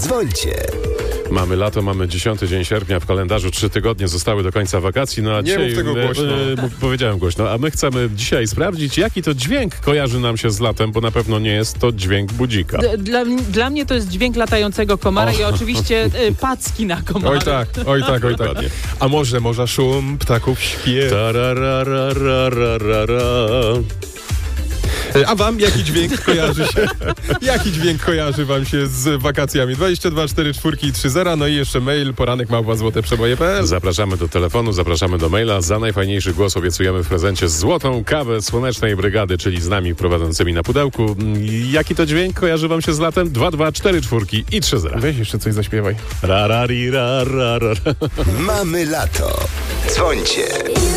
Dzwońcie. Mamy lato, mamy 10 dzień sierpnia w kalendarzu, 3 tygodnie zostały do końca wakacji. No a Nie dzisiaj, mów tego głośno. Powiedziałem głośno, a my chcemy dzisiaj sprawdzić, jaki to dźwięk kojarzy nam się z latem, bo na pewno nie jest to dźwięk budzika. Dla mnie to jest dźwięk latającego komara i oczywiście packi na komary. Oj tak. Dokładnie. A może szum ptaków śpiew. Tarararararara. A wam jaki dźwięk kojarzy się? Jaki dźwięk kojarzy wam się z wakacjami? 22 4 4 3 0. No i jeszcze mail poranek@złoteprzeboje.pl. Zapraszamy do telefonu, zapraszamy do maila. Za najfajniejszy głos obiecujemy w prezencie złotą kawę Słonecznej Brygady, czyli z nami prowadzącymi na pudełku. Jaki to dźwięk kojarzy wam się z latem? 2, 2, 4, 4 i 3 0. Weź jeszcze coś zaśpiewaj. Rarari, rarara. Mamy lato. Dzwońcie.